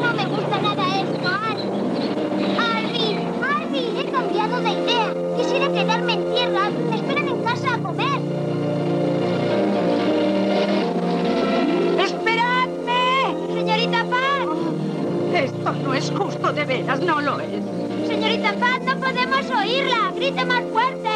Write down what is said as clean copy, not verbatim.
No me gusta nada esto, Alvin, he cambiado de idea. Quisiera quedarme en tierra. Me esperan en casa a comer. ¡Esperadme! Señorita Pat. Esto no es justo, de veras, no lo es. Señorita Pat, no podemos oírla. Grite más fuerte.